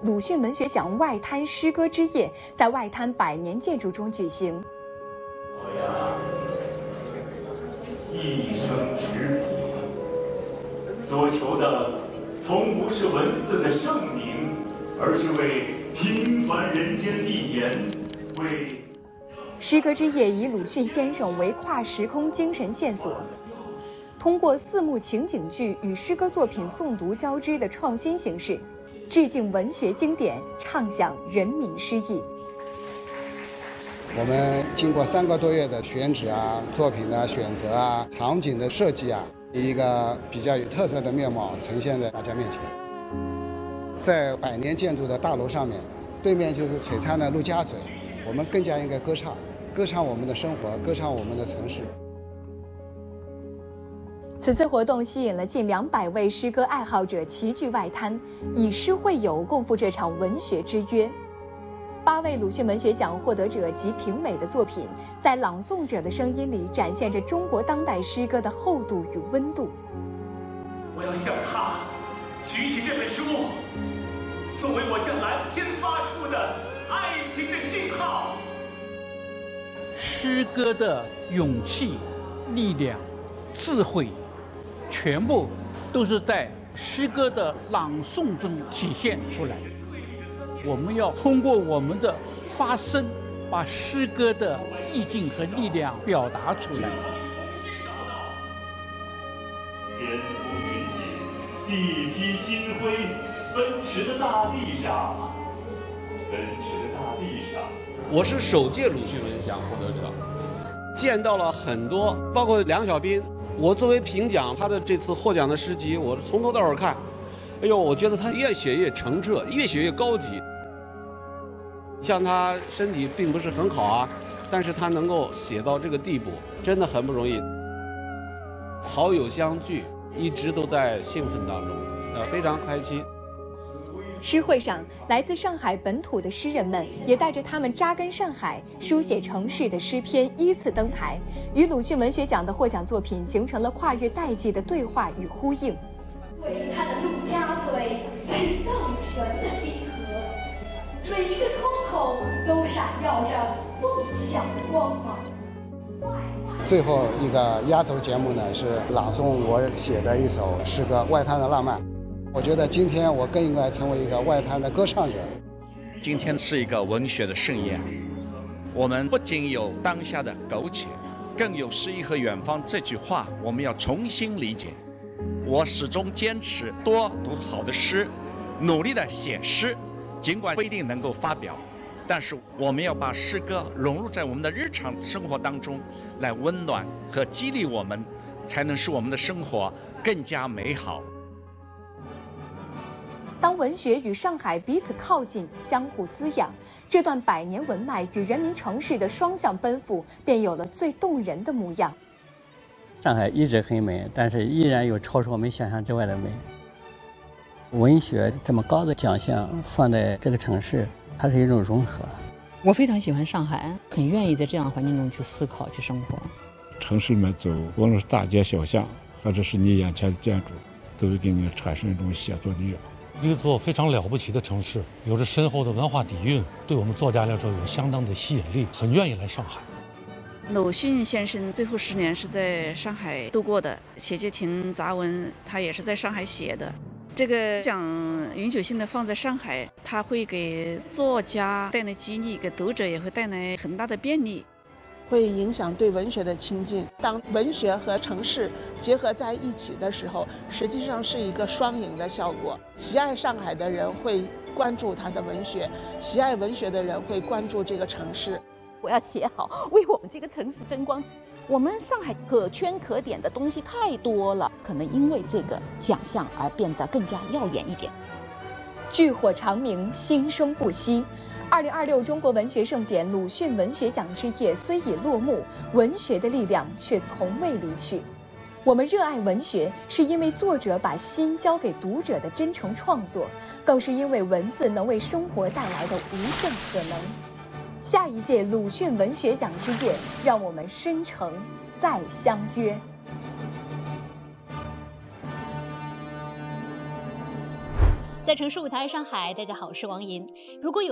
鲁迅文学奖外滩诗歌之夜在外滩百年建筑中举行。 我呀，一生执笔，所求的从不是文字的盛名，而是为平凡人间立言，为。 诗歌之夜以鲁迅先生为跨时空精神线索，通过4幕情景剧与诗歌作品诵读交织的创新形式，致敬文学经典，唱响人民诗意。 我们经过3个多月的选址啊、作品的选择啊、场景的设计啊，一个比较有特色的面貌呈现在大家面前。在百年建筑的大楼上面，对面就是璀璨的陆家嘴，我们更加应该歌唱我们的生活，歌唱我们的城市。 此次活动吸引了近200位诗歌爱好者齐聚外滩，以诗会友，共赴这场文学之约。8位鲁迅文学奖获得者及评委的作品，在朗诵者的声音里展现着中国当代诗歌的厚度与温度。 我要向他举起这本书，作为我向蓝天发出的爱情的信号。 诗歌的勇气、力量、智慧，全部都是在诗歌的朗诵中体现出来。我们要通过我们的发声，把诗歌的意境和力量表达出来。 天空云锦，地披金辉，奔驰的大地上， 我是首届鲁迅文学奖获得者，见到了很多，包括梁小斌。我作为评奖，他的这次获奖的诗集，我从头到尾看，哎呦，我觉得他越写越澄澈，越写越高级。像他身体并不是很好啊，但是他能够写到这个地步，真的很不容易。好友相聚，一直都在兴奋当中，非常开心。 诗会上，来自上海本土的诗人们也带着他们扎根上海、书写城市的诗篇依次登台，与鲁迅文学奖的获奖作品形成了跨越代际的对话与呼应。 璀璨的陆家嘴是荡泉的星河，每一个通口都闪耀着梦想的光芒。 最后一个压轴节目呢，是朗诵我写的一首诗歌《外滩的浪漫》。我觉得今天我更应该成为一个外滩的歌唱者。 今天是一个文学的盛宴，我们不仅有当下的苟且，更有诗意和远方这句话，我们要重新理解。我始终坚持多读好的诗，努力的写诗，尽管不一定能够发表，但是我们要把诗歌融入在我们的日常生活当中，来温暖和激励我们，才能使我们的生活更加美好。 当文学与上海彼此靠近，相互滋养，这段100年文脉与人民城市的双向奔赴，便有了最动人的模样。 上海一直很美，但是依然有超出我们想象之外的美。文学这么高的奖项放在这个城市，它是一种融合。 我非常喜欢上海，很愿意在这样的环境中去思考、去生活。 城市里面走，无论是大街小巷，或者是你眼前的建筑，都会给你产生一种写作的欲望。 一座非常了不起的城市，有着深厚的文化底蕴，对我们作家来说有相当的吸引力，很愿意来上海。 鲁迅先生最后10年是在上海度过的，写街亭杂文他也是在上海写的。这个奖永久性的放在上海，它会给作家带来激励，给读者也会带来很大的便利， 会影响对文学的亲近。当文学和城市结合在一起的时候，实际上是一个双赢的效果。喜爱上海的人会关注他的文学，喜爱文学的人会关注这个城市。 我要写好，为我们这个城市争光。我们上海可圈可点的东西太多了，可能因为这个奖项而变得更加耀眼一点。 炬火长明，新生不息。2026中国文学盛典鲁迅文学奖之夜虽已落幕，文学的力量却从未离去。我们热爱文学，是因为作者把心交给读者的真诚创作，更是因为文字能为生活带来的无限可能。下一届鲁迅文学奖之夜，让我们深诚再相约。 在城市舞台上海，大家好，我是王莹。如果有